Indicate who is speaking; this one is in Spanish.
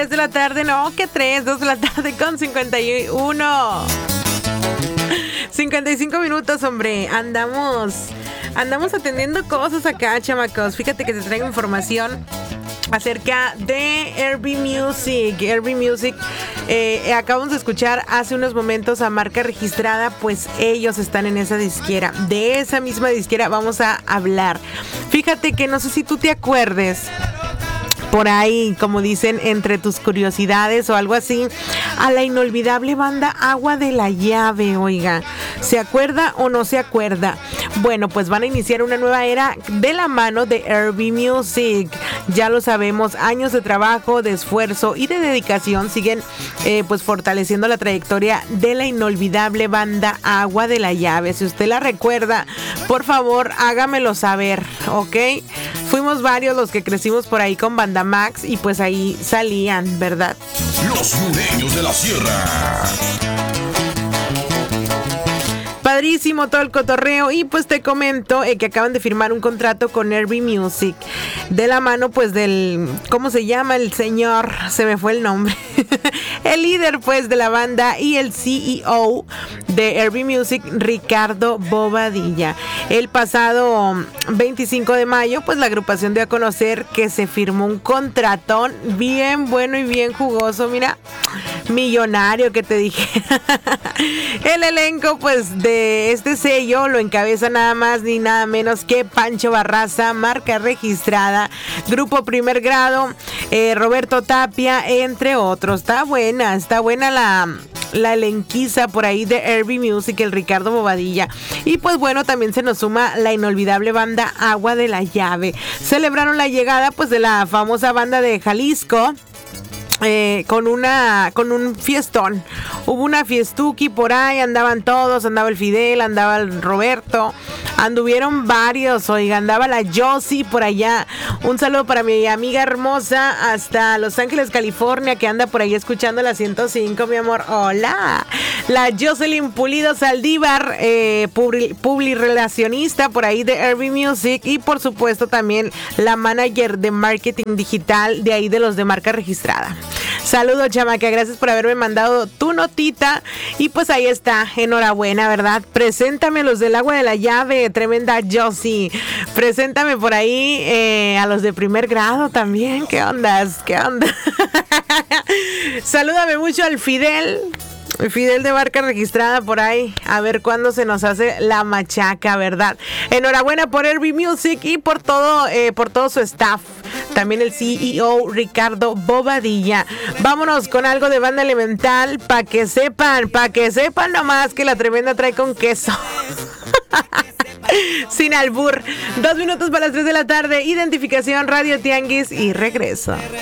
Speaker 1: 3 de la tarde, no, que 3, 2 de la tarde con 51. 55 minutos, hombre. Andamos atendiendo cosas acá, chamacos. Fíjate que te traigo información acerca de Herbie Music. Herbie Music, acabamos de escuchar hace unos momentos a marca registrada, pues ellos están en esa disquera. De esa misma disquera vamos a hablar. Fíjate que no sé si tú te acuerdes, por ahí, como dicen, entre tus curiosidades o algo así, a la inolvidable banda Agua de la Llave, oiga. ¿Se acuerda o no se acuerda? Bueno, pues van a iniciar una nueva era de la mano de Herbie Music. Ya lo sabemos, años de trabajo, de esfuerzo y de dedicación siguen pues fortaleciendo la trayectoria de la inolvidable banda Agua de la Llave. Si usted la recuerda, por favor, hágamelo saber, ¿ok? Fuimos varios los que crecimos por ahí con Banda Max y pues ahí salían, ¿verdad?
Speaker 2: Los Lureños de la Sierra.
Speaker 1: Padrísimo todo el cotorreo y pues te comento que acaban de firmar un contrato con Herbie Music de la mano pues del, ¿cómo se llama el señor? Se me fue el nombre. El líder pues de la banda y el CEO de Herbie Music, Ricardo Bobadilla. El pasado 25 de mayo pues la agrupación dio a conocer que se firmó un contratón bien bueno y bien jugoso, mira, millonario que te dije. El elenco pues de este sello lo encabeza nada más ni nada menos que Pancho Barraza, marca registrada, Grupo Primer Grado, Roberto Tapia, entre otros. Está buena la elenquiza por ahí de Herbie Music, el Ricardo Bobadilla. Y pues bueno, también se nos suma la inolvidable banda Agua de la Llave. Celebraron la llegada pues de la famosa banda de Jalisco. Con un fiestón. Hubo una fiestuki por ahí, andaban todos, andaba el Fidel, andaba el Roberto, anduvieron varios, oiga, andaba la Josie por allá. Un saludo para mi amiga hermosa hasta Los Ángeles, California, que anda por ahí escuchando la 105, mi amor. Hola. La Jocelyn Pulido Saldívar, publirelacionista por ahí de Herbie Music, y por supuesto también la manager de marketing digital de ahí de los de marca registrada. Saludos, chamaca, gracias por haberme mandado tu notita. Y pues ahí está, enhorabuena, ¿verdad? Preséntame a los del Agua de la Llave, tremenda Josie. Preséntame por ahí a los de Primer Grado también. ¿Qué onda? Salúdame mucho al Fidel de marca registrada por ahí. A ver cuándo se nos hace la machaca, ¿verdad? Enhorabuena por Herbie Music y por todo su staff. También el CEO Ricardo Bobadilla. Vámonos con algo de Banda Elemental para que sepan nomás que la tremenda trae con queso. Sin albur. 2 minutos para las 3 de la tarde. Identificación Radio Tianguis y regreso.